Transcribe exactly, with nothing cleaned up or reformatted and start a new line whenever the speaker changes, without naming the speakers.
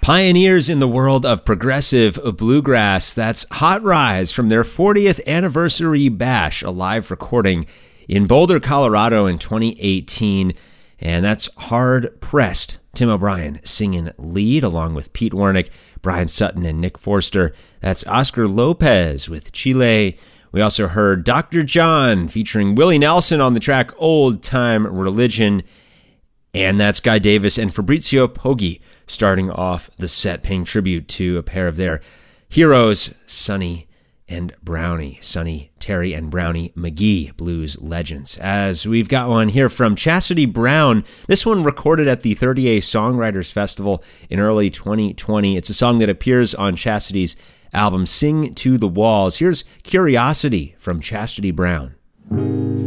Pioneers in the world of progressive bluegrass, that's Hot Rise from their fortieth anniversary bash, a live recording in Boulder, Colorado in twenty eighteen. And that's Hard Pressed. Tim O'Brien singing lead along with Pete Wernick, Brian Sutton, and Nick Forster. That's Oscar Lopez with Chile. We also heard Doctor John featuring Willie Nelson on the track Old Time Religion. And that's Guy Davis and Fabrizio Poggi starting off the set, paying tribute to a pair of their heroes, Sonny and Brownie. Sonny Terry and Brownie McGee, blues legends. As we've got one here from Chastity Brown, this one recorded at the thirty-eighth Songwriters Festival in early twenty twenty. It's a song that appears on Chastity's album Sing to the Walls. Here's Curiosity from Chastity Brown.